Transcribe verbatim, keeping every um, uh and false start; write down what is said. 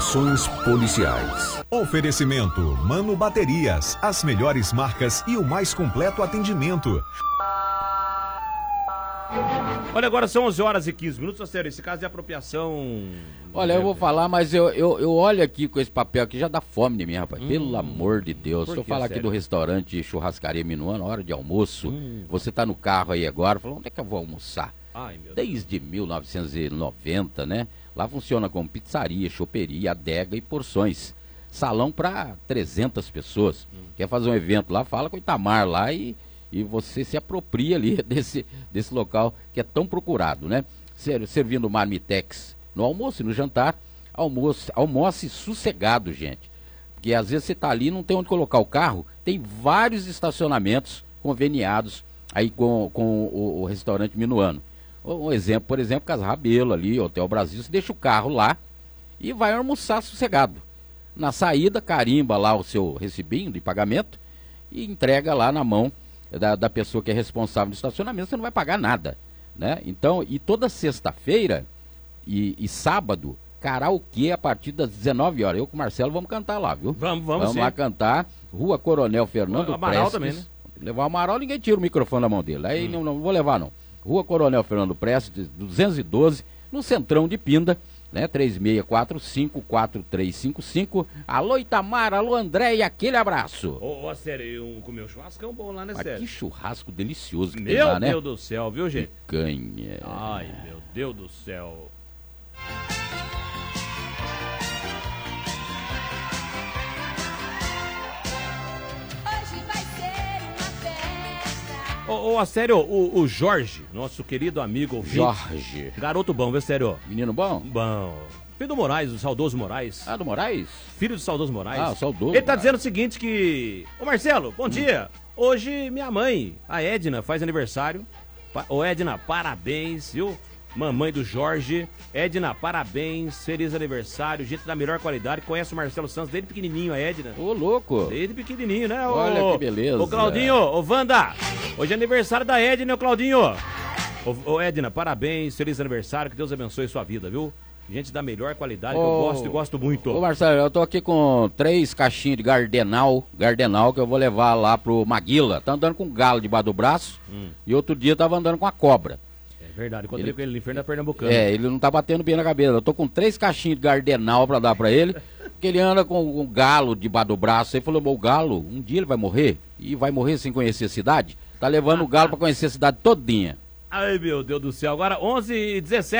Informações policiais. Oferecimento Mano Baterias, as melhores marcas e o mais completo atendimento. Olha, agora são onze horas e quinze minutos, sério, esse caso de apropriação... Olha, eu vou falar, mas eu, eu, eu olho aqui com esse papel aqui, já dá fome em mim, rapaz. Hum, Pelo amor de Deus. Se eu falar aqui do restaurante Churrascaria Minuano, hora de almoço, hum. você tá no carro aí agora, falou, onde é que eu vou almoçar? Ai, meu Desde Deus. mil novecentos e noventa, né? Lá funciona como pizzaria, choperia, adega e porções. Salão para trezentas pessoas. Hum. Quer fazer um evento lá, fala com o Itamar lá e... E você se apropria ali desse, desse local que é tão procurado, né? Servindo marmitex no almoço e no jantar. Almoço, almoce sossegado, gente. Porque às vezes você está ali e não tem onde colocar o carro. Tem vários estacionamentos conveniados aí com, com o, o restaurante Minuano. Um exemplo, por exemplo, Casa Rabelo ali, Hotel Brasil. Você deixa o carro lá e vai almoçar sossegado. Na saída, carimba lá o seu recibinho de pagamento e entrega lá na mão Da, da pessoa que é responsável do estacionamento, você não vai pagar nada, né? Então, e toda sexta-feira e, e sábado, karaokê a partir das dezenove horas. Eu com o Marcelo vamos cantar lá, viu? Vamos, vamos Vamos sim. lá cantar, Rua Coronel Fernando o Amaral Prestes. Também, né? Levar o Amaral, ninguém tira o microfone da mão dele. Aí hum. não, não vou levar, não. Rua Coronel Fernando Prestes, duzentos e doze, no centrão de Pinda, né? três seis quatro cinco, quatro três cinco cinco. Alô Itamar, alô André e aquele abraço. Ô, oh, oh, sério, um, comer um churrascão bom lá, né, Mas sério? que churrasco delicioso que meu tem lá, né? Meu Deus do céu, viu, gente? Picanha. Ai, meu Deus do céu. Ô, oh, oh, a sério, o, o Jorge, nosso querido amigo ouvinte, Jorge. Garoto bom, viu, sério? Menino bom? Bom. Filho do Moraes, do saudoso Moraes. Ah, do Moraes? Filho do saudoso Moraes. Ah, saudoso. Ele tá Moraes. Dizendo o seguinte que... Ô, Marcelo, bom hum. dia. Hoje minha mãe, a Edna, faz aniversário. Ô, Edna, parabéns, viu? Mamãe do Jorge. Edna, parabéns, feliz aniversário. Gente da melhor qualidade. Conhece o Marcelo Santos desde pequenininho, a Edna. Ô, louco. Desde pequenininho, né? Olha ô, que beleza. Ô, Claudinho, ô, Wanda. Hoje é aniversário da Edna, ô, Claudinho. Ô, ô, Edna, parabéns, feliz aniversário. Que Deus abençoe sua vida, viu? Gente da melhor qualidade, ô, que eu gosto e gosto muito. Ô, Marcelo, eu tô aqui com três caixinhas de Gardenal, Gardenal, que eu vou levar lá pro Maguila. Tá andando com um galo debaixo do braço hum. e outro dia tava andando com a cobra. É verdade, encontrei ele, com ele no inferno da Pernambucana. É, ele não tá batendo bem na cabeça. Eu tô com três caixinhas de Gardenal pra dar pra ele, porque ele anda com um galo debaixo do braço. Ele falou, o galo, um dia ele vai morrer, e vai morrer sem conhecer a cidade. Tá levando ah, o galo ah. pra conhecer a cidade todinha. Ai, meu Deus do céu. Agora onze e dezessete.